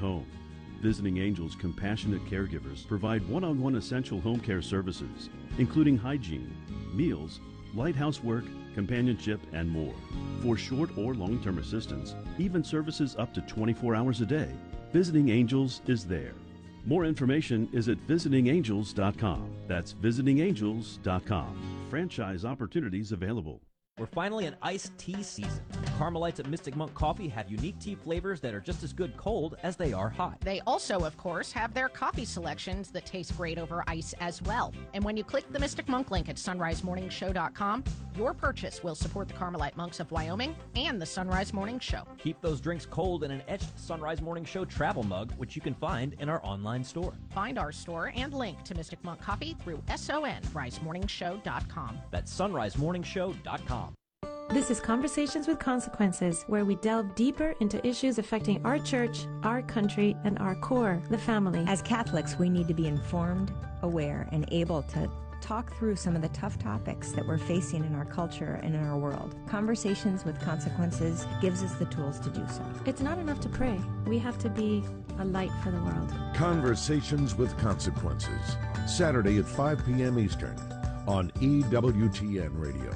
home. Visiting Angels compassionate caregivers provide one-on-one essential home care services, including hygiene, meals, light housework, companionship, and more. For short or long-term assistance, even services up to 24 hours a day, Visiting Angels is there. More information is at visitingangels.com. That's visitingangels.com. Franchise opportunities available. We're finally in iced tea season. Carmelites at Mystic Monk Coffee have unique tea flavors that are just as good cold as they are hot. They also, of course, have their coffee selections that taste great over ice as well. And when you click the Mystic Monk link at sunrisemorningshow.com, your purchase will support the Carmelite Monks of Wyoming and the Sunrise Morning Show. Keep those drinks cold in an etched Sunrise Morning Show travel mug, which you can find in our online store. Find our store and link to Mystic Monk Coffee through sunrisemorningshow.com. That's sunrisemorningshow.com. This is Conversations with Consequences, where we delve deeper into issues affecting our church, our country, and our core, the family. As Catholics, we need to be informed, aware, and able to talk through some of the tough topics that we're facing in our culture and in our world. Conversations with Consequences gives us the tools to do so. It's not enough to pray. We have to be a light for the world. Conversations with Consequences, Saturday at 5 p.m. Eastern on EWTN Radio.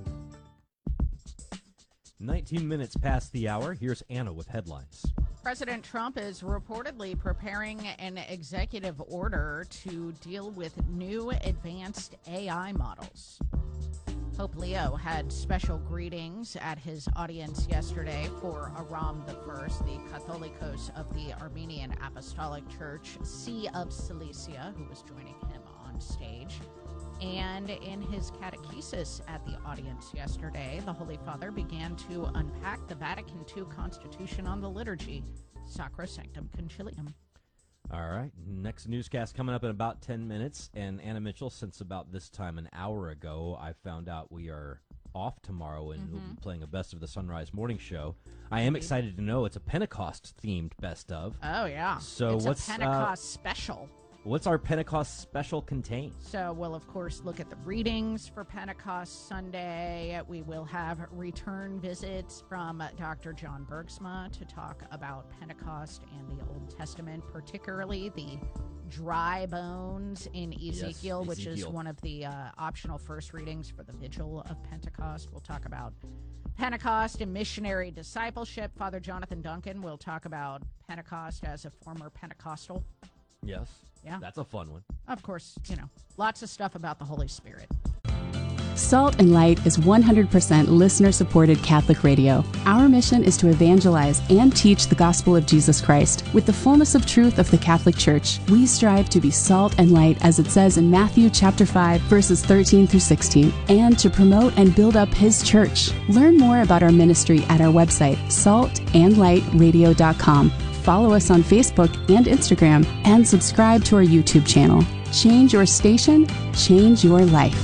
19 minutes past the hour. Here's Anna with headlines. President Trump is reportedly preparing an executive order to deal with new advanced AI models. Pope Leo had special greetings at his audience yesterday for Aram I, the Catholicos of the Armenian Apostolic Church, See of Cilicia, who was joining him on stage. And in his catechesis at the audience yesterday, the Holy Father began to unpack the Vatican II Constitution on the liturgy, Sacrosanctum Concilium. All right, next newscast coming up in about 10 minutes. And Anna Mitchell, since about this time an hour ago, I found out we are off tomorrow and we'll be playing a Best of the Sunrise Morning Show. I am excited to know it's a Pentecost-themed Best of. Oh, yeah. So it's what's a Pentecost special. What's our Pentecost special contain? So we'll, of course, look at the readings for Pentecost Sunday. We will have return visits from Dr. John Bergsma to talk about Pentecost and the Old Testament, particularly the dry bones in Ezekiel, which is one of the optional first readings for the Vigil of Pentecost. We'll talk about Pentecost and missionary discipleship. Father Jonathan Duncan will talk about Pentecost as a former Pentecostal. Yes. Yeah. That's a fun one. Of course, lots of stuff about the Holy Spirit. Salt and Light is 100% listener-supported Catholic radio. Our mission is to evangelize and teach the gospel of Jesus Christ with the fullness of truth of the Catholic Church. We strive to be salt and light, as it says in Matthew chapter 5, verses 13 through 16, and to promote and build up His church. Learn more about our ministry at our website, saltandlightradio.com. Follow us on Facebook and Instagram, and subscribe to our YouTube channel. Change your station, change your life.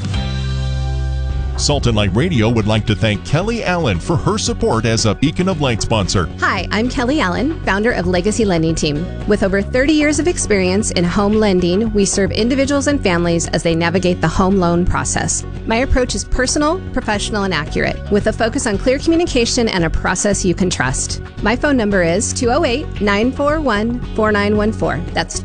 Salt and Light Radio would like to thank Kelly Allen for her support as a Beacon of Light sponsor. Hi, I'm Kelly Allen, founder of Legacy Lending Team. With over 30 years of experience in home lending, we serve individuals and families as they navigate the home loan process. My approach is personal, professional, and accurate, with a focus on clear communication and a process you can trust. My phone number is 208-941-4914. That's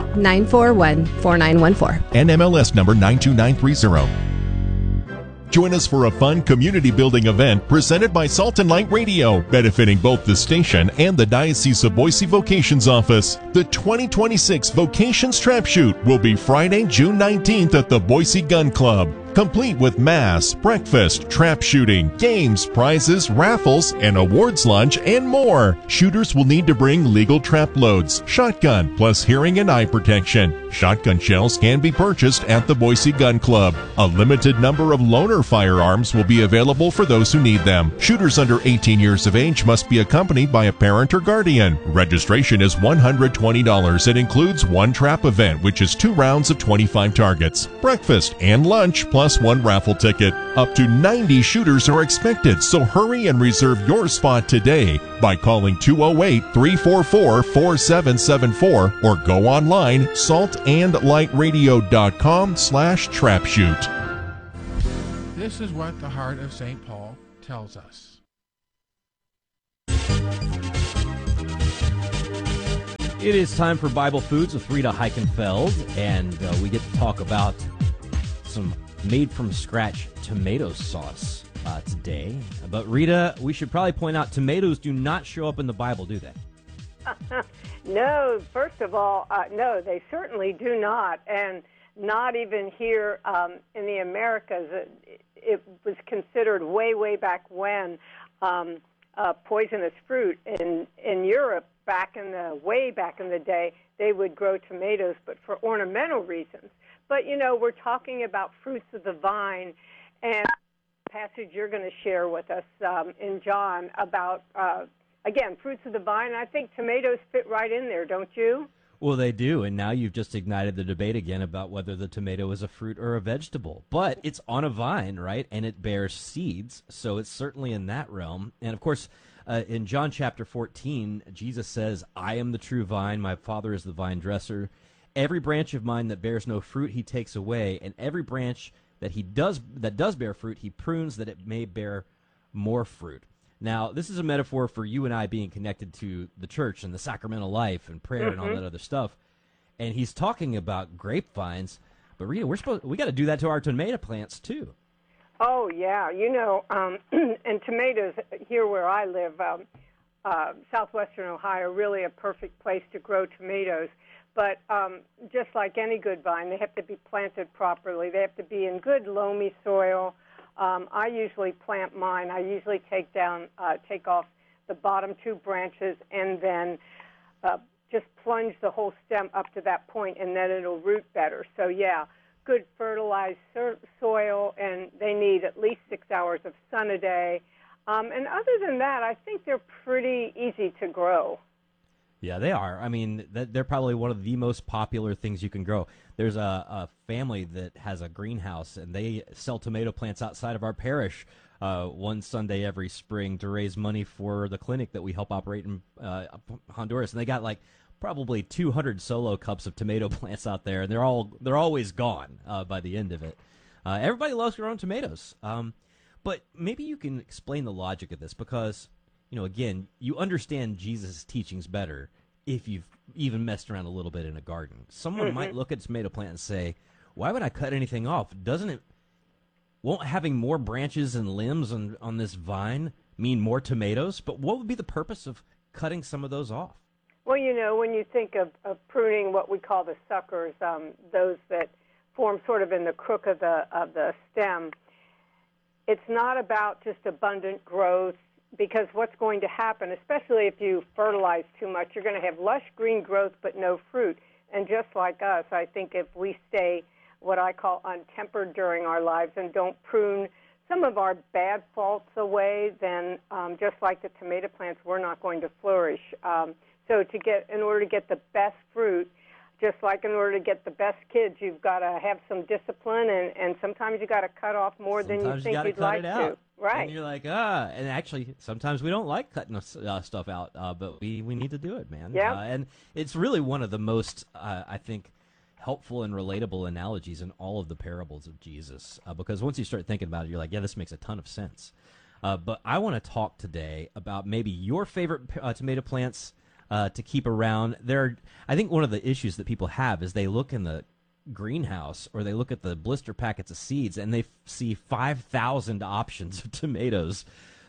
208-941-4914. NMLS number 92930. Join us for a fun community-building event presented by Salt and Light Radio, benefiting both the station and the Diocese of Boise Vocations Office. The 2026 Vocations Trap Shoot will be Friday, June 19th at the Boise Gun Club, complete with mass, breakfast, trap shooting, games, prizes, raffles, an awards lunch, and more. Shooters will need to bring legal trap loads, shotgun, plus hearing and eye protection. Shotgun shells can be purchased at the Boise Gun Club. A limited number of loaner firearms will be available for those who need them. Shooters under 18 years of age must be accompanied by a parent or guardian. Registration is $120. It includes one trap event, which is 2 rounds of 25 targets, breakfast and lunch, plus 1 raffle ticket. Up to 90 shooters are expected, so hurry and reserve your spot today by calling 208-344-4774 or go online saltandlightradio.com/trapshoot. This is what the heart of St. Paul tells us. It is time for Bible Foods with Rita Heichenfeld, and we get to talk about some made-from-scratch tomato sauce today. But Rita, we should probably point out tomatoes do not show up in the Bible, do they? No, first of all, no, they certainly do not, and not even here in the Americas. It was considered way back when poisonous fruit. In Europe, way back in the day, they would grow tomatoes, but for ornamental reasons. But, you know, we're talking about fruits of the vine, and the passage you're going to share with us in John about, again, fruits of the vine. I think tomatoes fit right in there, don't you? Well, they do, and now you've just ignited the debate again about whether the tomato is a fruit or a vegetable. But it's on a vine, right, and it bears seeds, so it's certainly in that realm. And, of course, in John chapter 14, Jesus says, I am the true vine, my Father is the vine dresser. Every branch of mine that bears no fruit he takes away, and every branch that does bear fruit he prunes that it may bear more fruit. Now, this is a metaphor for you and I being connected to the church and the sacramental life and prayer and all that other stuff. And he's talking about grapevines, but Rita, we got to do that to our tomato plants too. Oh, yeah. You know, and tomatoes here where I live, southwestern Ohio, really a perfect place to grow tomatoes. But just like any good vine, they have to be planted properly. They have to be in good loamy soil. I usually plant mine. I usually take off the bottom two branches and then just plunge the whole stem up to that point, and then it'll root better. So, yeah, good fertilized soil, and they need at least 6 hours of sun a day. And other than that, I think they're pretty easy to grow. Yeah, they are. I mean, they're probably one of the most popular things you can grow. There's a family that has a greenhouse, and they sell tomato plants outside of our parish one Sunday every spring to raise money for the clinic that we help operate in Honduras. And they got like probably 200 solo cups of tomato plants out there, and they're always gone by the end of it. Everybody loves growing tomatoes. But maybe you can explain the logic of this, because you know, again, you understand Jesus' teachings better if you've even messed around a little bit in a garden. Someone might look at a tomato plant and say, why would I cut anything off? Won't having more branches and limbs on this vine mean more tomatoes? But what would be the purpose of cutting some of those off? Well, you know, when you think of pruning what we call the suckers, those that form sort of in the crook of the stem, it's not about just abundant growth. Because what's going to happen, especially if you fertilize too much, you're going to have lush green growth but no fruit. And just like us, I think if we stay what I call untempered during our lives and don't prune some of our bad faults away, then just like the tomato plants, we're not going to flourish. So in order to get the best fruit, just like in order to get the best kids, you've got to have some discipline, and sometimes you got to cut off more than you think you'd like to. Right. And you're like, and actually, sometimes we don't like cutting stuff out, but we need to do it, man. Yeah. And it's really one of the most, I think, helpful and relatable analogies in all of the parables of Jesus, because once you start thinking about it, you're like, yeah, this makes a ton of sense. But I want to talk today about maybe your favorite tomato plants to keep around. I think one of the issues that people have is they look in the greenhouse or they look at the blister packets of seeds and they see 5,000 options of tomatoes.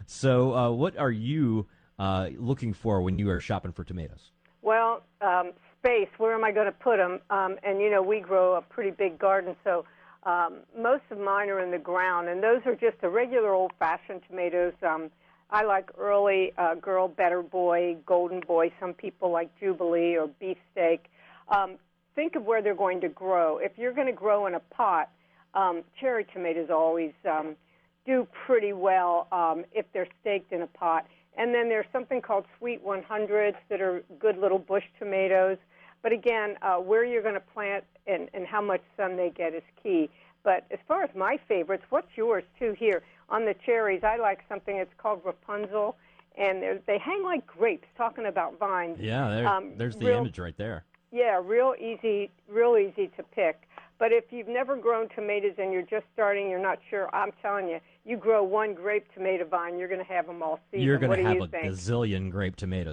So what are you looking for when you are shopping for tomatoes? Well, space. Where am I going to put them? And, you know, we grow a pretty big garden, so most of mine are in the ground, and those are just the regular old-fashioned tomatoes. I like early girl, better boy, golden boy. Some people like Jubilee or beefsteak. Think of where they're going to grow. If you're going to grow in a pot, cherry tomatoes always do pretty well if they're staked in a pot. And then there's something called Sweet 100s that are good little bush tomatoes. But again, where you're going to plant and how much sun they get is key. But as far as my favorites, what's yours too here? On the cherries, I like something that's called Rapunzel, and they hang like grapes, talking about vines. Yeah, there's the image right there. Yeah, real easy to pick. But if you've never grown tomatoes and you're just starting, you're not sure, I'm telling you, you grow one grape tomato vine, you're going to have them all season. You're going to have a gazillion grape tomatoes.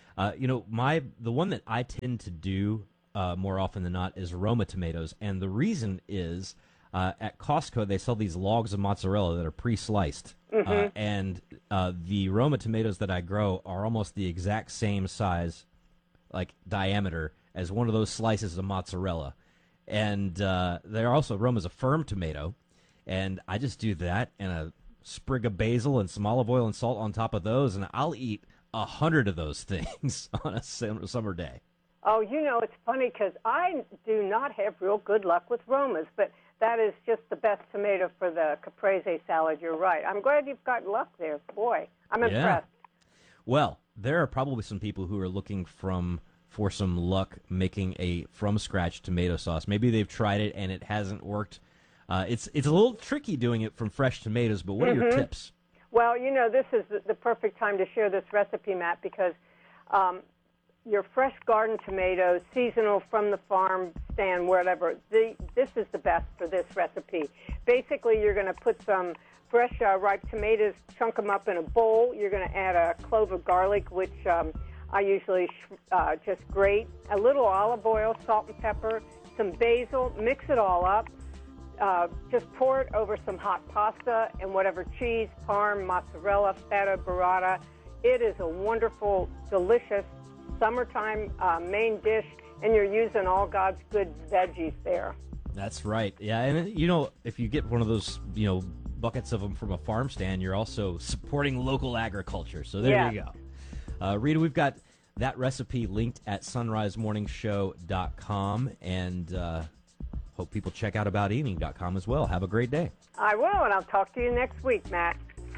The one that I tend to do more often than not is Roma tomatoes, and the reason is at Costco they sell these logs of mozzarella that are pre-sliced, and the Roma tomatoes that I grow are almost the exact same size, like diameter, as one of those slices of mozzarella, and they're also Roma's a firm tomato, and I just do that and a sprig of basil and some olive oil and salt on top of those, and I'll eat 100 of those things on a summer day. Oh, it's funny because I do not have real good luck with Romas, but that is just the best tomato for the caprese salad. You're right. I'm glad you've got luck there. Boy, I'm impressed. Well, there are probably some people who are looking for some luck making a from-scratch tomato sauce. Maybe they've tried it and it hasn't worked. It's a little tricky doing it from fresh tomatoes, but what are your tips? Well, this is the perfect time to share this recipe, Matt, because your fresh garden tomatoes, seasonal from the farm stand, whatever, this is the best for this recipe. Basically, you're going to put some fresh ripe tomatoes, chunk them up in a bowl. You're going to add a clove of garlic, which I usually just grate, a little olive oil, salt and pepper, some basil, mix it all up. Just pour it over some hot pasta and whatever cheese, parm, mozzarella, feta, burrata. It is a wonderful, delicious summertime main dish, and you're using all God's good veggies there. That's right. Yeah, and if you get one of those, buckets of them from a farm stand, you're also supporting local agriculture. So there you go. Rita, we've got that recipe linked at sunrisemorningshow.com, and hope people check out aboutevening.com as well. Have a great day. I will, and I'll talk to you next week, Matt.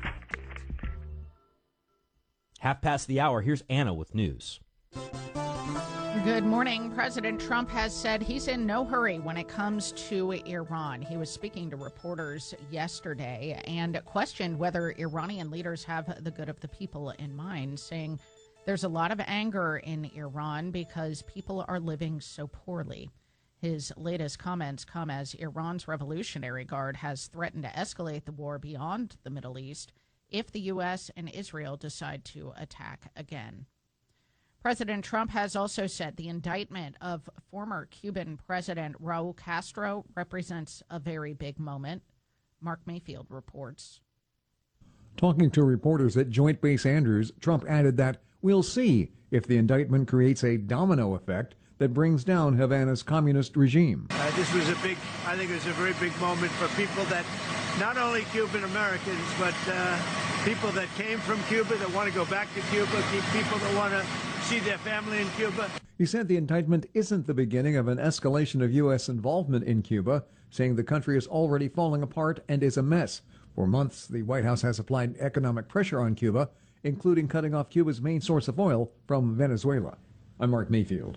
1:30. Here's Anna with news. Good morning. President Trump has said he's in no hurry when it comes to Iran. He was speaking to reporters yesterday and questioned whether Iranian leaders have the good of the people in mind, saying there's a lot of anger in Iran because people are living so poorly. His latest comments come as Iran's Revolutionary Guard has threatened to escalate the war beyond the Middle East if the U.S. and Israel decide to attack again. President Trump has also said the indictment of former Cuban President Raul Castro represents a very big moment. Mark Mayfield reports. Talking to reporters at Joint Base Andrews, Trump added that we'll see if the indictment creates a domino effect that brings down Havana's communist regime. This was I think it was a very big moment for people that, not only Cuban Americans, but people that came from Cuba that want to go back to Cuba, people that want to see their family in Cuba. He said the indictment isn't the beginning of an escalation of U.S. involvement in Cuba, saying the country is already falling apart and is a mess. For months, the White House has applied economic pressure on Cuba, including cutting off Cuba's main source of oil from Venezuela. I'm Mark Mayfield.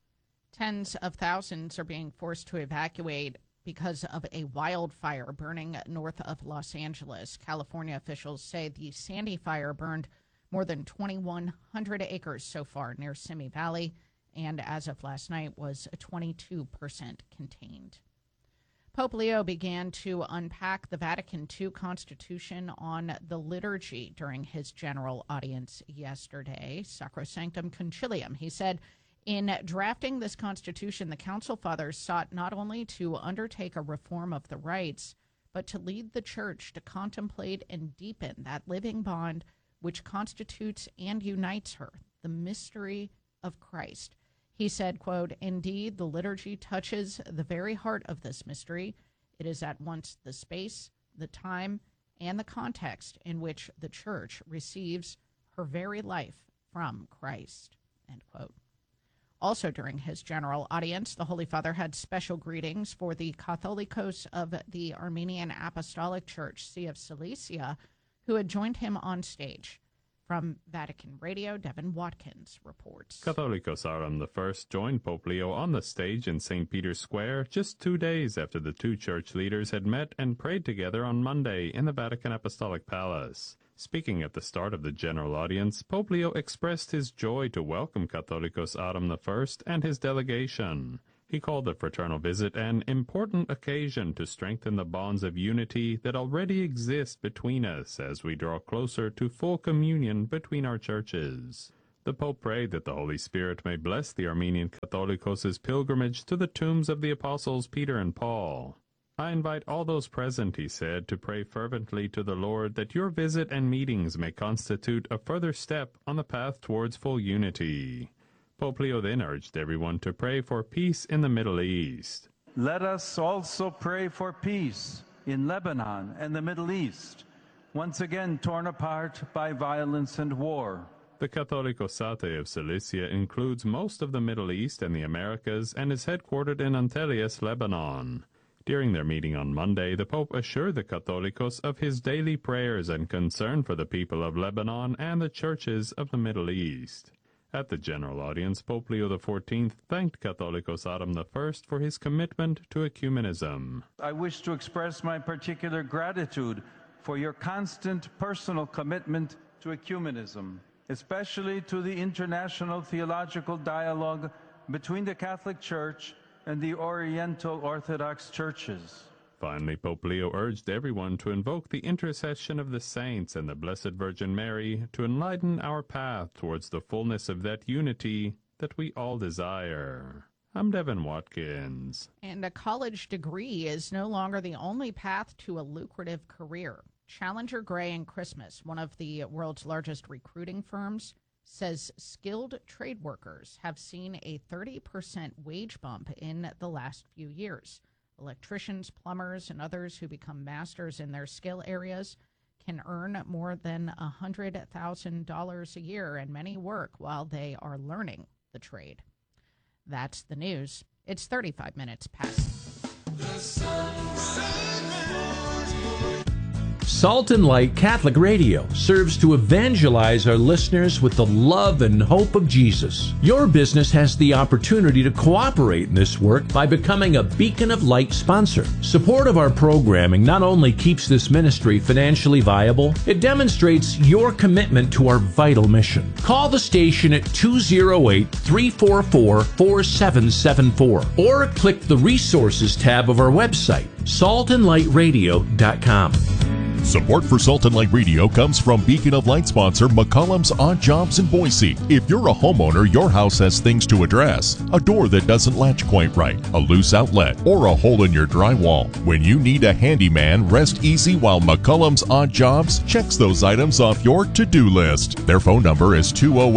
Tens of thousands are being forced to evacuate because of a wildfire burning north of Los Angeles. California officials say the Sandy Fire burned more than 2,100 acres so far near Simi Valley, and as of last night was 22% contained. Pope Leo began to unpack the Vatican II Constitution on the liturgy during his general audience yesterday, Sacrosanctum Concilium. He said, in drafting this constitution, the Council Fathers sought not only to undertake a reform of the rites, but to lead the Church to contemplate and deepen that living bond which constitutes and unites her, the mystery of Christ. He said, quote, indeed, the liturgy touches the very heart of this mystery. It is at once the space, the time, and the context in which the Church receives her very life from Christ, end quote. Also during his general audience, the Holy Father had special greetings for the Catholicos of the Armenian Apostolic Church, Sea of Cilicia, who had joined him on stage. From Vatican Radio, Devin Watkins reports. Catholicos Aram I joined Pope Leo on the stage in St. Peter's Square just 2 days after the two church leaders had met and prayed together on Monday in the Vatican Apostolic Palace. Speaking at the start of the general audience, Pope Leo expressed his joy to welcome Catholicos Aram I and his delegation. He called the fraternal visit an important occasion to strengthen the bonds of unity that already exist between us as we draw closer to full communion between our churches. The Pope prayed that the Holy Spirit may bless the Armenian Catholicos' pilgrimage to the tombs of the apostles Peter and Paul. I invite all those present, he said, to pray fervently to the Lord that your visit and meetings may constitute a further step on the path towards full unity. Pope Leo then urged everyone to pray for peace in the Middle East. Let us also pray for peace in Lebanon and the Middle East, once again torn apart by violence and war. The Catholicosate of Cilicia includes most of the Middle East and the Americas and is headquartered in Antelias, Lebanon. During their meeting on Monday, the Pope assured the Catholicos of his daily prayers and concern for the people of Lebanon and the churches of the Middle East. At the general audience, Pope Leo XIV thanked Catholicos Adam I for his commitment to ecumenism. I wish to express my particular gratitude for your constant personal commitment to ecumenism, especially to the international theological dialogue between the Catholic Church and the Oriental Orthodox churches. Finally, Pope Leo urged everyone to invoke the intercession of the saints and the Blessed Virgin Mary to enlighten our path towards the fullness of that unity that we all desire. I'm Devin Watkins. And a college degree is no longer the only path to a lucrative career. Challenger Gray and Christmas, one of the world's largest recruiting firms, says skilled trade workers have seen a 30% wage bump in the last few years. Electricians, plumbers, and others who become masters in their skill areas can earn more than $100,000 a year, and many work while they are learning the trade. That's the news. It's 35 minutes past. The Salt and Light Catholic Radio serves to evangelize our listeners with the love and hope of Jesus. Your business has the opportunity to cooperate in this work by becoming a Beacon of Light sponsor. Support of our programming not only keeps this ministry financially viable, it demonstrates your commitment to our vital mission. Call the station at 208-344-4774 or click the Resources tab of our website, saltandlightradio.com. Support for Salt and Light Radio comes from Beacon of Light sponsor McCullum's Odd Jobs in Boise. If you're a homeowner, your house has things to address. A door that doesn't latch quite right, a loose outlet, or a hole in your drywall. When you need a handyman, rest easy while McCullum's Odd Jobs checks those items off your to-do list. Their phone number is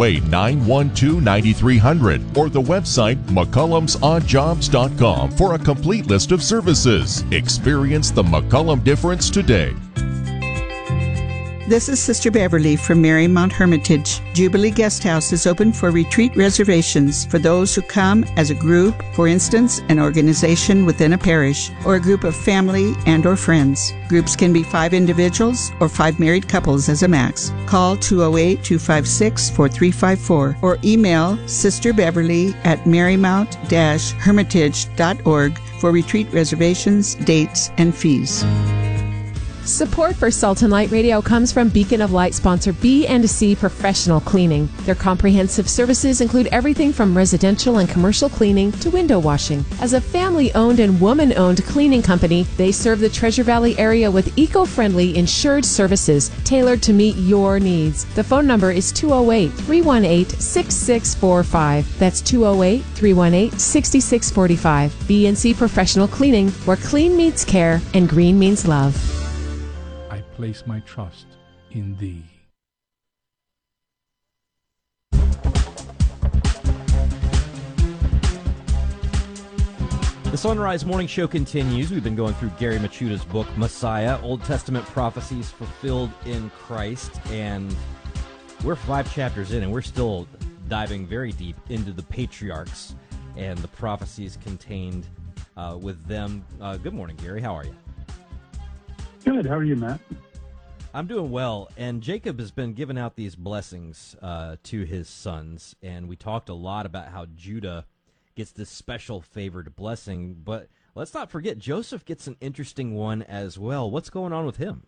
208-912-9300 or the website McCullum'sOddJobs.com for a complete list of services. Experience the McCullum difference today. This is Sister Beverly from Marymount Hermitage. Jubilee Guest House is open for retreat reservations for those who come as a group, for instance, an organization within a parish, or a group of family and or friends. Groups can be 5 individuals or 5 married couples as a max. Call 208-256-4354 or email Sister Beverly at marymount-hermitage.org for retreat reservations, dates, and fees. Support for Salt and Light Radio comes from Beacon of Light sponsor B&C Professional Cleaning. Their comprehensive services include everything from residential and commercial cleaning to window washing. As a family-owned and woman-owned cleaning company, they serve the Treasure Valley area with eco-friendly insured services tailored to meet your needs. The phone number is 208-318-6645. That's 208-318-6645. B&C Professional Cleaning, where clean meets care and green means love. Place my trust in thee. The Sunrise Morning Show continues. We've been going through Gary Machuda's book, Messiah, Old Testament Prophecies Fulfilled in Christ, and we're 5 chapters in, and we're still diving very deep into the patriarchs and the prophecies contained with them. Good morning, Gary. How are you? Good. How are you, Matt? I'm doing well, and Jacob has been giving out these blessings to his sons, and we talked a lot about how Judah gets this special favored blessing, but let's not forget Joseph gets an interesting one as well. What's going on with him?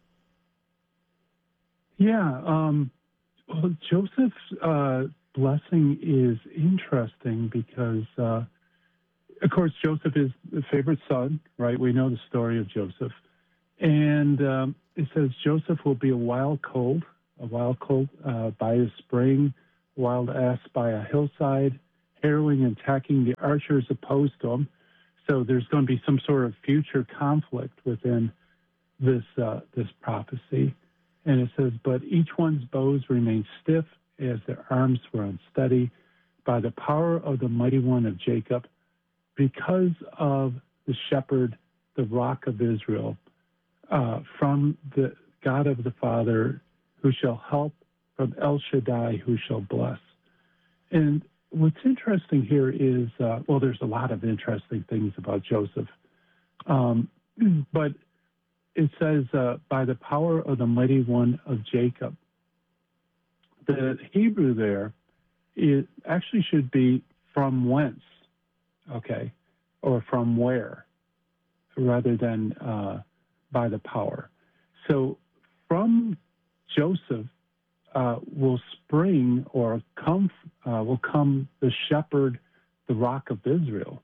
Yeah, well, Joseph's blessing is interesting because, of course, Joseph is the favorite son, right? We know the story of Joseph. And it says Joseph will be a wild colt by a spring, wild ass by a hillside, harrowing and attacking the archers opposed to him. So there's going to be some sort of future conflict within this prophecy. And it says, but each one's bows remained stiff as their arms were unsteady by the power of the mighty one of Jacob, because of the shepherd, the rock of Israel, from the God of the Father, who shall help, from El Shaddai, who shall bless. And what's interesting here is, well, there's a lot of interesting things about Joseph. But it says, by the power of the mighty one of Jacob. The Hebrew there, it actually should be from whence, okay, or from where, rather than by the power. So from Joseph will spring or will come the shepherd, the rock of Israel.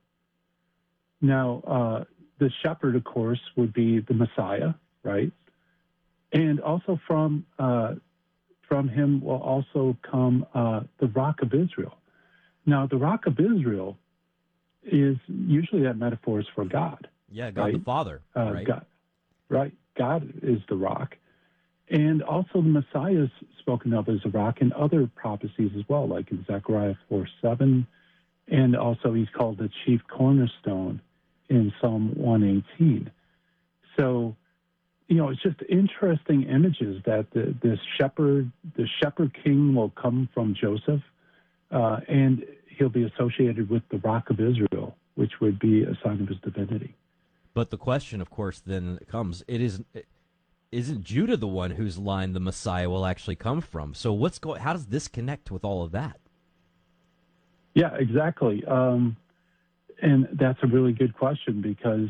Now, the shepherd, of course, would be the Messiah, right? And also from him will also come the rock of Israel. Now, the rock of Israel is usually that metaphor is for God. Yeah, God right? the Father, right? God, right. God is the rock. And also the Messiah is spoken of as a rock in other prophecies as well, like in Zechariah 4:7, and also he's called the chief cornerstone in Psalm 118. So, it's just interesting images that the shepherd king will come from Joseph, and he'll be associated with the rock of Israel, which would be a sign of his divinity. But the question, of course, then comes, isn't Judah the one whose line the Messiah will actually come from? So how does this connect with all of that? Yeah, exactly. And that's a really good question because,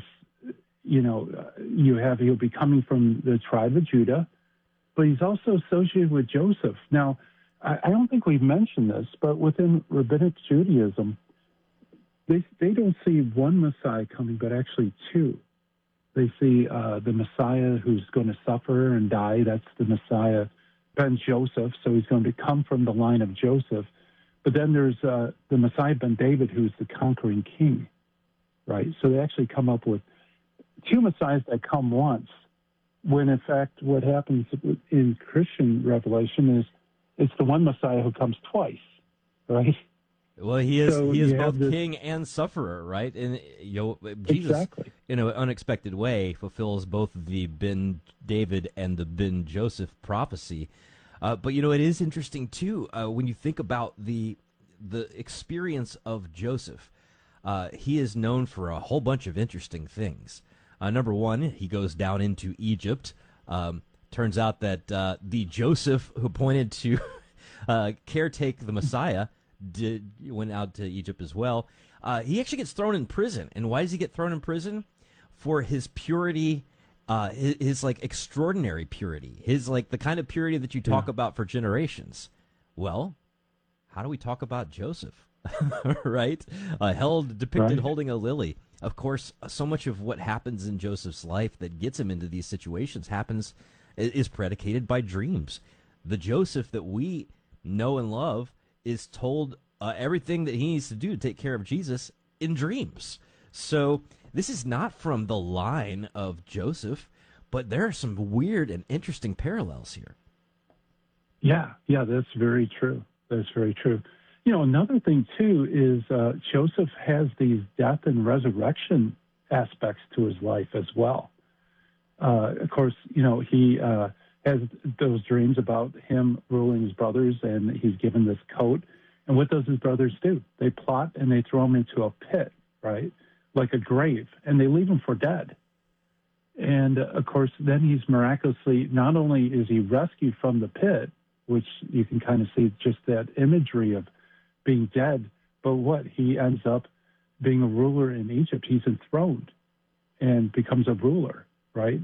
he'll be coming from the tribe of Judah, but he's also associated with Joseph. Now, I don't think we've mentioned this, but within Rabbinic Judaism, they don't see one Messiah coming, but actually two. They see the Messiah who's going to suffer and die. That's the Messiah, Ben Joseph. So he's going to come from the line of Joseph. But then there's the Messiah Ben David, who's the conquering king, right? So they actually come up with two Messiahs that come once, when in fact what happens in Christian revelation is it's the one Messiah who comes twice, right? Well, he is both king and sufferer, right? And Jesus, exactly, in an unexpected way, fulfills both the Ben David and the Ben Joseph prophecy. But it is interesting too when you think about the experience of Joseph. He is known for a whole bunch of interesting things. Number one, he goes down into Egypt. Turns out that the Joseph who appointed to caretake the Messiah went out to Egypt as well. He actually gets thrown in prison. And why does he get thrown in prison? For his purity, his like extraordinary purity, his like the kind of purity that you talk about for generations. Well, how do we talk about Joseph? Right? Depicted holding a lily. Of course, so much of what happens in Joseph's life that gets him into these situations is predicated by dreams. The Joseph that we know and love is told everything that he needs to do to take care of Jesus in dreams. So this is not from the line of Joseph, but there are some weird and interesting parallels here. Yeah, that's very true. That's very true. Another thing, too, is Joseph has these death and resurrection aspects to his life as well. Of course, he has those dreams about him ruling his brothers, and he's given this coat. And what does his brothers do? They plot and they throw him into a pit, right, like a grave, and they leave him for dead. And, of course, then he's miraculously, not only is he rescued from the pit, which you can kind of see just that imagery of being dead, but he ends up being a ruler in Egypt. He's enthroned and becomes a ruler, right?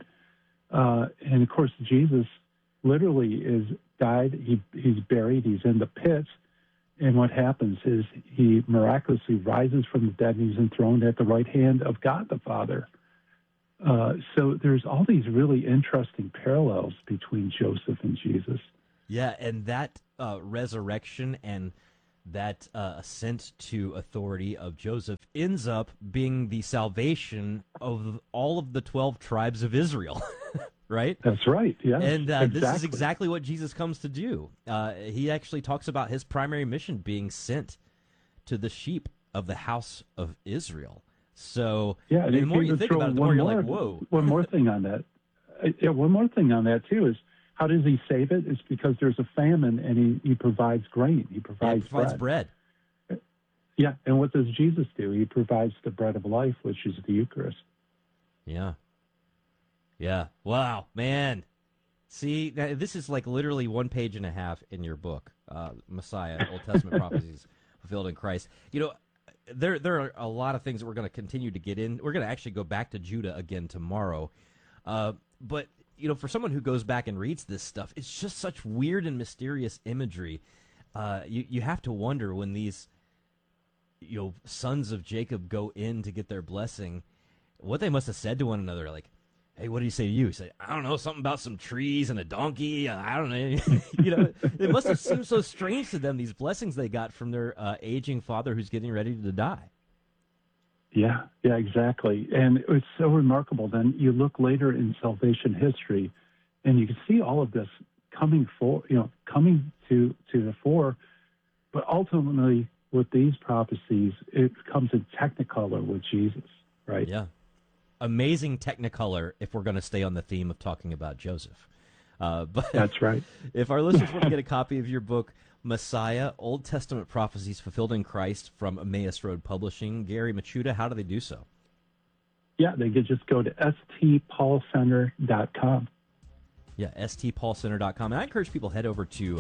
And of course, Jesus literally is died. He's buried. He's in the pits. And what happens is he miraculously rises from the dead and he's enthroned at the right hand of God the Father. So there's all these really interesting parallels between Joseph and Jesus. Yeah, and that resurrection and that ascent to authority of Joseph ends up being the salvation of all of the 12 tribes of Israel, right? That's right, yeah. And exactly. This is exactly what Jesus comes to do. He actually talks about his primary mission being sent to the sheep of the house of Israel. So yeah, the more you think about it, the more you're like, whoa. One more thing on that. One more thing on that, too, is how does he save it? It's because there's a famine, and he provides grain. He provides bread. Yeah, and what does Jesus do? He provides the bread of life, which is the Eucharist. Yeah. Yeah. Wow, man. See, this is like literally 1.5 pages in your book, Messiah, Old Testament Prophecies Fulfilled in Christ. You know, there are a lot of things that we're going to continue to get in. We're going to actually go back to Judah again tomorrow. But, you know, for someone who goes back and reads this stuff, it's just such weird and mysterious imagery. You have to wonder when these, you know, sons of Jacob go in to get their blessing, what they must have said to one another, like, hey, what did he say to you? He said, I don't know, something about some trees and a donkey. I don't know. You know, it must have seemed so strange to them, these blessings they got from their aging father who's getting ready to die. Yeah, exactly. And it's so remarkable. Then you look later in salvation history, and you can see all of this coming to the fore. But ultimately, with these prophecies, it comes in technicolor with Jesus, right? Yeah. Amazing technicolor if we're going to stay on the theme of talking about Joseph. But that's right. If our listeners want to get a copy of your book, Messiah, Old Testament Prophecies Fulfilled in Christ from Emmaus Road Publishing, Gary Michuta, how do they do so? Yeah, they could just go to stpaulcenter.com. Yeah, stpaulcenter.com. And I encourage people to head over to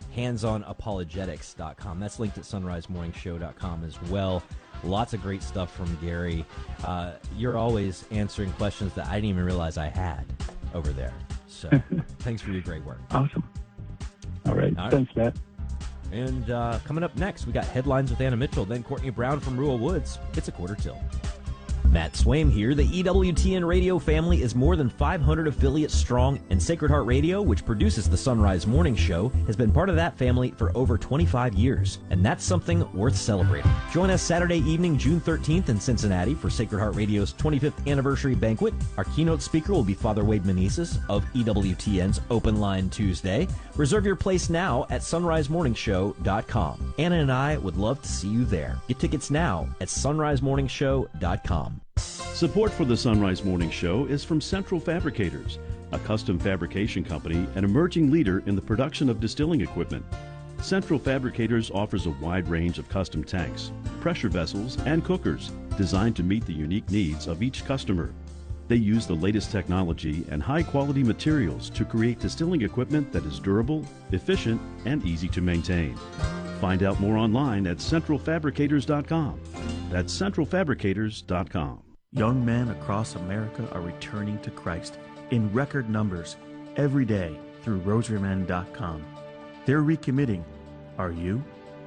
handsonapologetics.com. That's linked at sunrisemorningshow.com as well. Lots of great stuff from Gary. You're always answering questions that I didn't even realize I had over there. So thanks for your great work. Awesome. All right. Thanks, Matt. And coming up next, we got Headlines with Anna Mitchell, then Courtney Brown from Rural Woods. It's a quarter till. Matt Swaim here. The EWTN radio family is more than 500 affiliates strong, and Sacred Heart Radio, which produces the Sunrise Morning Show, has been part of that family for over 25 years, and that's something worth celebrating. Join us Saturday evening, June 13th in Cincinnati for Sacred Heart Radio's 25th anniversary banquet. Our keynote speaker will be Father Wade Meneses of EWTN's Open Line Tuesday. Reserve your place now at sunrisemorningshow.com. Anna and I would love to see you there. Get tickets now at sunrisemorningshow.com. Support for the Sunrise Morning Show is from Central Fabricators, a custom fabrication company and emerging leader in the production of distilling equipment. Central Fabricators offers a wide range of custom tanks, pressure vessels, and cookers designed to meet the unique needs of each customer. They use the latest technology and high-quality materials to create distilling equipment that is durable, efficient, and easy to maintain. Find out more online at centralfabricators.com. That's centralfabricators.com. Young men across America are returning to Christ in record numbers every day through rosarymen.com. They're recommitting. Are you?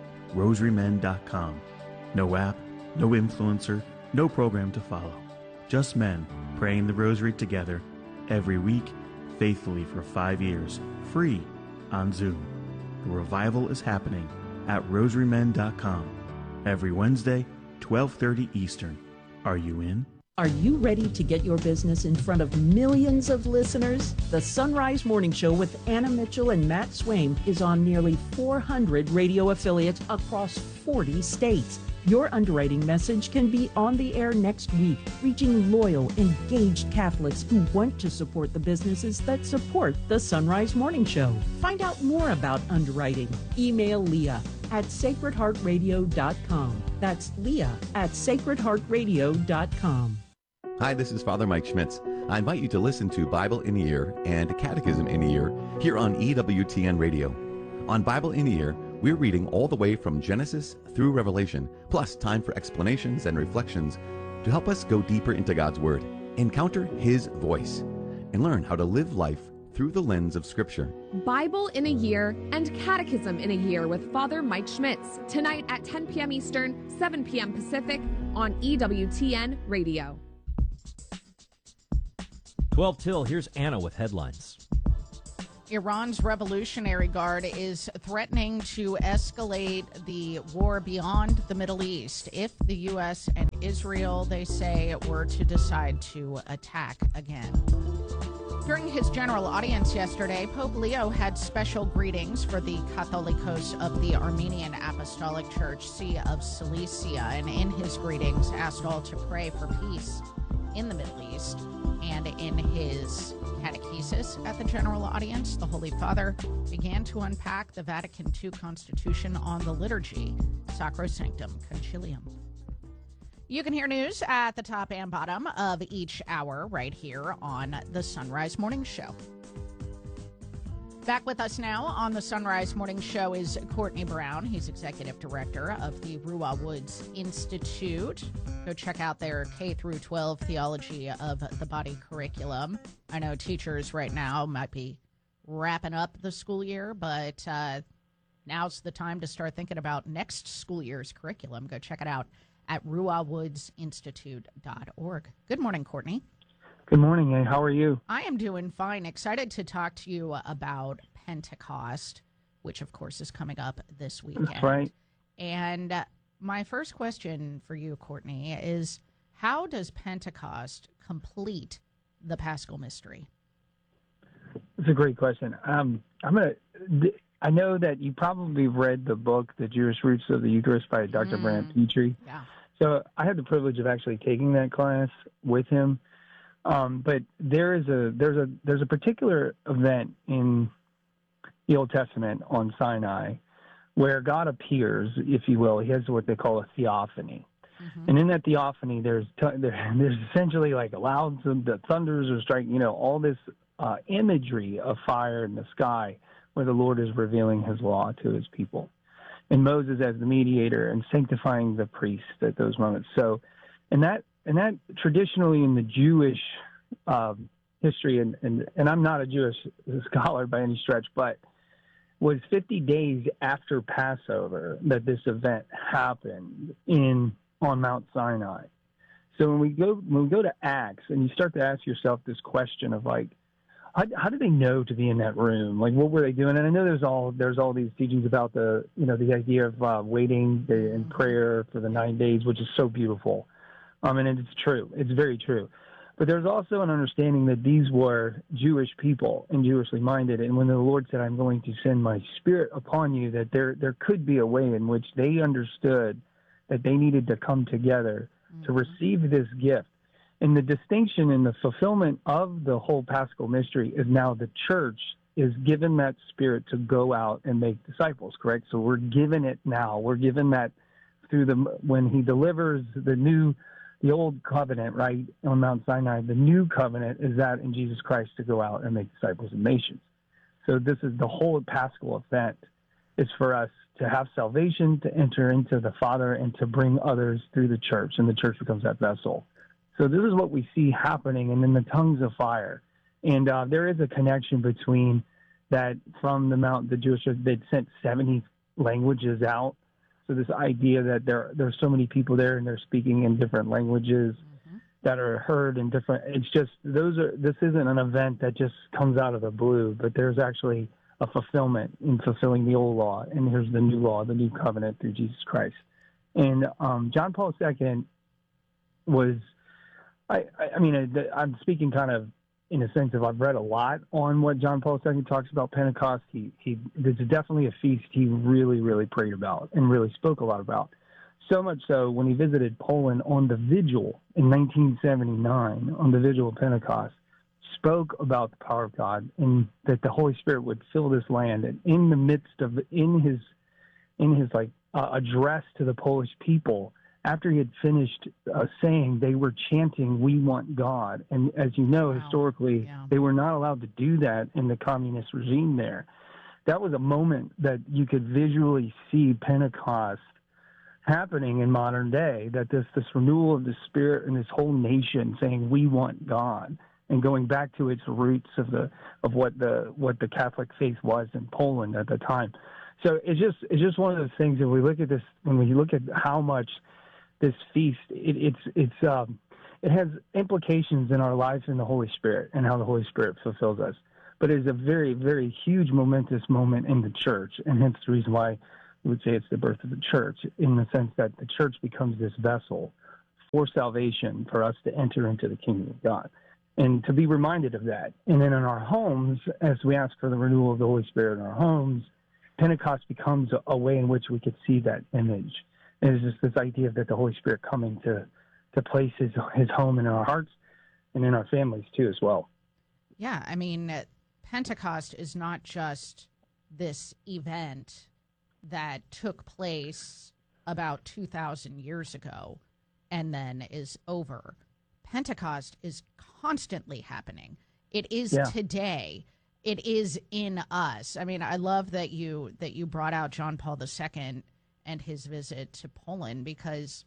rosarymen.com. No app, no influencer, no program to follow. Just men praying the rosary together every week, faithfully for 5 years, free on Zoom. The revival is happening at rosarymen.com every Wednesday, 12:30 Eastern. Are you in? Are you ready to get your business in front of millions of listeners? The Sunrise Morning Show with Anna Mitchell and Matt Swaim is on nearly 400 radio affiliates across 40 states. Your underwriting message can be on the air next week, reaching loyal, engaged Catholics who want to support the businesses that support the Sunrise Morning Show. Find out more about underwriting. Email Leah at sacredheartradio.com. That's Leah at sacredheartradio.com. Hi, this is Father Mike Schmitz. I invite you to listen to Bible in a Year and Catechism in a Year here on EWTN Radio. On Bible in a Year, we're reading all the way from Genesis through Revelation, plus time for explanations and reflections to help us go deeper into God's Word, encounter His voice, and learn how to live life through the lens of Scripture. Bible in a Year and Catechism in a Year with Father Mike Schmitz, tonight at 10 p.m. Eastern, 7 p.m. Pacific on EWTN Radio. 12 till, here's Anna with headlines. Iran's Revolutionary Guard is threatening to escalate the war beyond the Middle East if the U.S. and Israel, they say, were to decide to attack again. During his general audience yesterday, Pope Leo had special greetings for the Catholicos of the Armenian Apostolic Church, See of Cilicia, and in his greetings asked all to pray for peace in the Middle East. And in his catechesis at the general audience, the Holy Father began to unpack the Vatican II Constitution on the liturgy, Sacrosanctum Concilium. You can hear news at the top and bottom of each hour right here on the Sunrise Morning Show. Back with us now on the Sunrise Morning Show is Courtney Brown. He's executive director of the Ruah Woods Institute. Go check out their K-12 theology of the body curriculum. I know teachers right now might be wrapping up the school year, but now's the time to start thinking about next school year's curriculum. Go check it out at ruahwoodsinstitute.org. Good morning, Courtney. Good morning, Ann. How are you? I am doing fine. Excited to talk to you about Pentecost, which, of course, is coming up this weekend. That's right. And my first question for you, Courtney, is how does Pentecost complete the Paschal Mystery? That's a great question. I know that you probably read the book, The Jewish Roots of the Eucharist by Dr. Brant Petrie. Yeah. So I had the privilege of actually taking that class with him. But there's a particular event in the Old Testament on Sinai where God appears, if you will. He has what they call a theophany. Mm-hmm. And in that theophany, there's essentially like the thunders are striking, all this imagery of fire in the sky where the Lord is revealing his law to his people. And Moses as the mediator and sanctifying the priest at those moments. So, and that traditionally in the Jewish history, and I'm not a Jewish scholar by any stretch, but was 50 days after Passover that this event happened on Mount Sinai. So when we go to Acts and you start to ask yourself this question of like, how did they know to be in that room? Like, what were they doing? And I know there's all these teachings about the idea of waiting in prayer for the 9 days, which is so beautiful. And it's true. It's very true. But there's also an understanding that these were Jewish people and Jewishly minded. And when the Lord said, I'm going to send my Spirit upon you, that there could be a way in which they understood that they needed to come together to receive this gift. And the distinction in the fulfillment of the whole Paschal mystery is now the church is given that Spirit to go out and make disciples, correct? So we're given it now. We're given that when he delivers the old covenant, right, on Mount Sinai. The new covenant is that in Jesus Christ to go out and make disciples of nations. So this is the whole Paschal event is for us to have salvation, to enter into the Father, and to bring others through the church, and the church becomes that vessel. So this is what we see happening, and then the tongues of fire. And there is a connection between that from the Mount, the Jewish, they'd sent 70 languages out. So this idea that there's so many people there and they're speaking in different languages that are heard in different, it's just, this isn't an event that just comes out of the blue, but there's actually a fulfillment in fulfilling the old law. And here's the new law, the new covenant through Jesus Christ. And John Paul II was, I'm speaking kind of in a sense of I've read a lot on what John Paul II talks about Pentecost. There's definitely a feast he really, really prayed about and really spoke a lot about. So much so when he visited Poland on the vigil in 1979, on the vigil of Pentecost, spoke about the power of God and that the Holy Spirit would fill this land. And in the midst of his address to the Polish people, after he had finished saying, they were chanting, "We want God." And as you know, historically, they were not allowed to do that in the communist regime there. That was a moment that you could visually see Pentecost happening in modern day, that this renewal of the Spirit in this whole nation saying, "We want God," and going back to its roots of what the Catholic faith was in Poland at the time. So it's just one of those things that we look at this, when we look at how much this feast, it has implications in our lives in the Holy Spirit and how the Holy Spirit fulfills us. but it's a very, very huge momentous moment in the church, and hence the reason why we would say it's the birth of the church, in the sense that the church becomes this vessel for salvation, for us to enter into the kingdom of God, and to be reminded of that. And then in our homes, as we ask for the renewal of the Holy Spirit in our homes, Pentecost becomes a way in which we could see that image. And it's just this idea that the Holy Spirit coming to place his home in our hearts and in our families too as well. Yeah, I mean, Pentecost is not just this event that took place about 2,000 years ago and then is over. Pentecost is constantly happening. It is today. It is in us. I mean, I love that you brought out John Paul II and his visit to Poland, because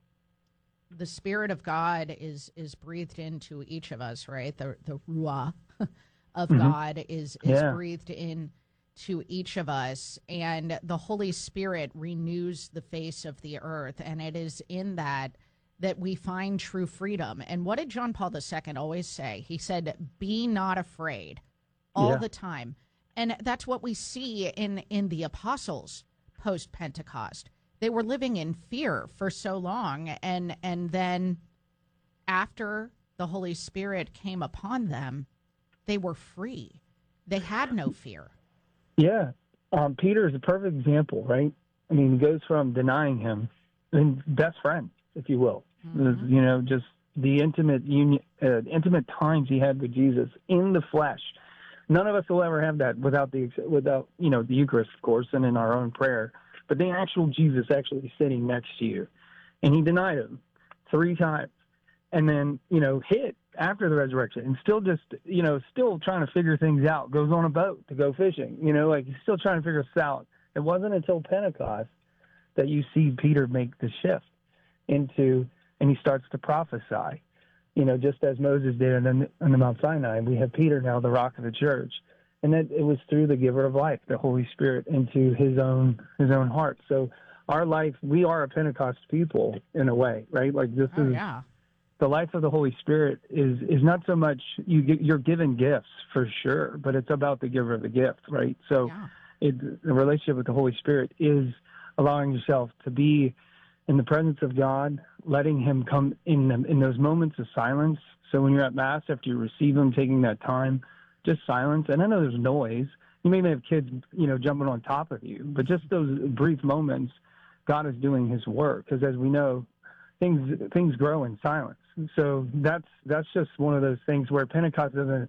the Spirit of God is breathed into each of us, right? The Ruah of God is breathed in to each of us, and the Holy Spirit renews the face of the earth, and it is in that we find true freedom. And what did John Paul II always say? He said, "Be not afraid," all the time. And that's what we see in the apostles post-Pentecost. They were living in fear for so long, and then after the Holy Spirit came upon them, they were free. They had no fear. Yeah. Peter is a perfect example, right? I mean, he goes from denying him, and best friend, if you will. You know, just the intimate times he had with Jesus in the flesh. None of us will ever have that without the Eucharist, of course, and in our own prayer. But the actual Jesus actually sitting next to you, and he denied him 3 times, and then hit after the resurrection, and still still trying to figure things out. Goes on a boat to go fishing. He's still trying to figure this out. It wasn't until Pentecost that you see Peter make the shift into, and he starts to prophesy. Just as Moses did on the Mount Sinai, we have Peter now, the rock of the church. And that it was through the giver of life, the Holy Spirit, into his own heart. So our life, we are a Pentecost people in a way, right? Like this is the life of the Holy Spirit is not so much you're given gifts for sure, but it's about the giver of the gift, right? So the relationship with the Holy Spirit is allowing yourself to be in the presence of God, letting him come in those moments of silence. So when you're at Mass, after you receive him, taking that time, just silence. And I know there's noise. You may have kids, jumping on top of you, but just those brief moments, God is doing his work. Because as we know, things grow in silence. So that's just one of those things where Pentecost doesn't.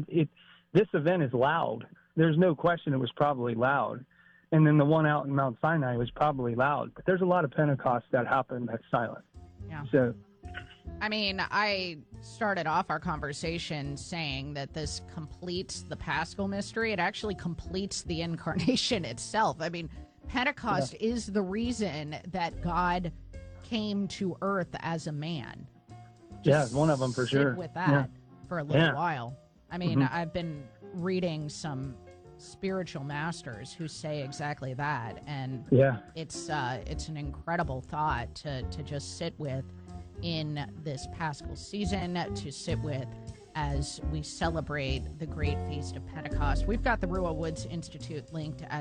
This event is loud. There's no question it was probably loud. And then the one out in Mount Sinai was probably loud. But there's a lot of Pentecost that happened that's silent. Yeah. So. I mean, I started off our conversation saying that this completes the Paschal mystery. It actually completes the incarnation itself. I mean, Pentecost is the reason that God came to earth as a man. Just one of them for sure. With that for a little while. I mean, I've been reading some spiritual masters who say exactly that, and it's an incredible thought to just sit with in this Paschal season, to sit with as we celebrate the great feast of Pentecost. We've got the Ruah Woods Institute linked at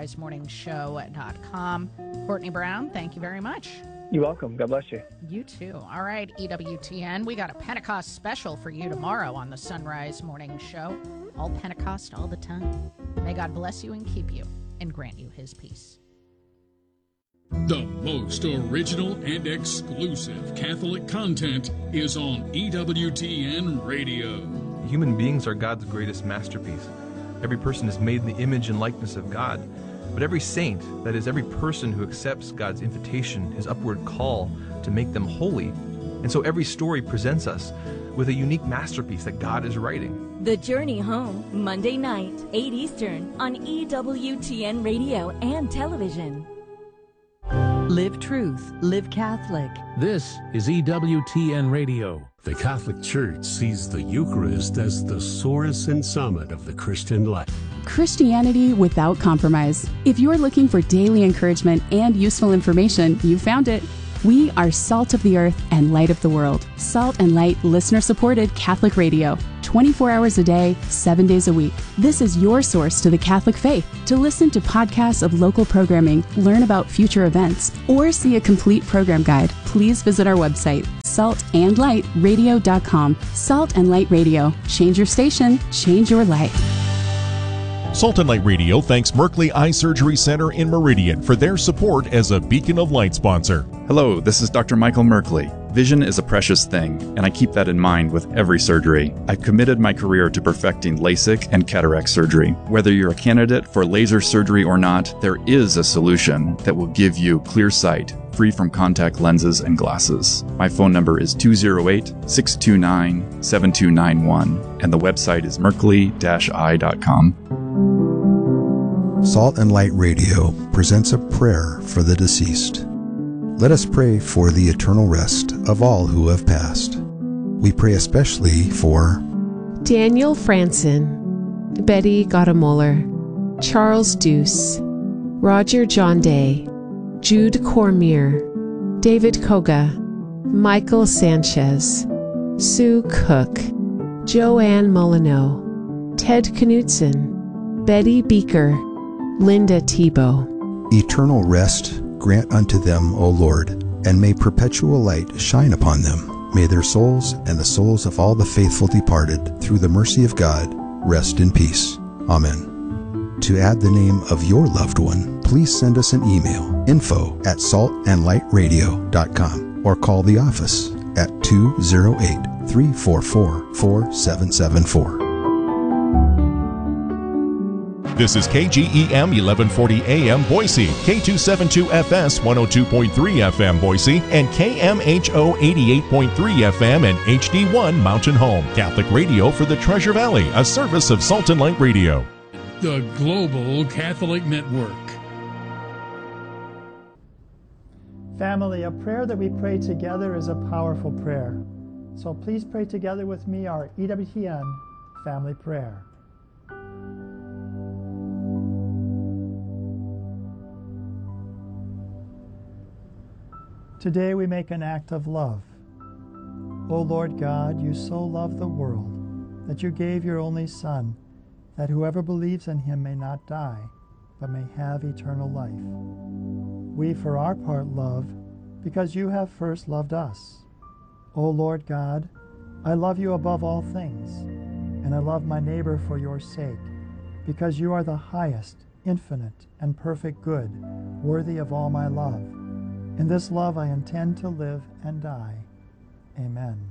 sunrisemorningshow.com. Courtney Brown, thank you very much. You're welcome. God bless you. You too. All right, EWTN, we got a Pentecost special for you tomorrow on the Sunrise Morning Show. All Pentecost all the time. May God bless you and keep you and grant you his peace. The most original and exclusive Catholic content is on EWTN Radio. Human beings are God's greatest masterpiece. Every person is made in the image and likeness of God. But every saint, that is, every person who accepts God's invitation, his upward call to make them holy. And so every story presents us with a unique masterpiece that God is writing. The Journey Home, Monday night, 8 Eastern, on EWTN Radio and television. Live truth, live Catholic. This is EWTN Radio. The Catholic Church sees the Eucharist as the source and summit of the Christian life. Christianity without compromise. If you're looking for daily encouragement and useful information, you found it. We are Salt of the Earth and Light of the World. Salt and Light listener-supported Catholic radio. 24 hours a day, 7 days a week. This is your source to the Catholic faith. To listen to podcasts of local programming, learn about future events, or see a complete program guide, please visit our website, saltandlightradio.com. Salt and Light Radio. Change your station, change your life. Salt and Light Radio thanks Merkley Eye Surgery Center in Meridian for their support as a Beacon of Light sponsor. Hello, this is Dr. Michael Merkley. Vision is a precious thing, and I keep that in mind with every surgery. I've committed my career to perfecting LASIK and cataract surgery. Whether you're a candidate for laser surgery or not, there is a solution that will give you clear sight, free from contact lenses and glasses. My phone number is 208-629-7291, and the website is merkley-eye.com. Salt and Light Radio presents a prayer for the deceased. Let us pray for the eternal rest of all who have passed. We pray especially for Daniel Franson, Betty Gottemoeller, Charles Deuce, Roger John Day, Jude Cormier, David Koga, Michael Sanchez, Sue Cook, Joanne Molyneux, Ted Knutson, Betty Beaker, Linda Tebow. eternal rest grant unto them, O Lord, and may perpetual light shine upon them. May their souls and the souls of all the faithful departed, through the mercy of God, rest in peace. Amen. To add the name of your loved one, please send us an email, info@saltandlightradio.com, or call the office at 208-344-4774. This is KGEM 1140 AM Boise, K272FS 102.3 FM Boise, and KMHO 88.3 FM and HD1 Mountain Home. Catholic radio for the Treasure Valley, a service of Salt and Light Radio. The Global Catholic Network. Family, a prayer that we pray together is a powerful prayer. So please pray together with me our EWTN family prayer. Today we make an act of love. O Lord God, you so loved the world that you gave your only Son, that whoever believes in him may not die, but may have eternal life. We, for our part, love because you have first loved us. O Lord God, I love you above all things, and I love my neighbor for your sake, because you are the highest, infinite, and perfect good, worthy of all my love. In this love I intend to live and die. Amen.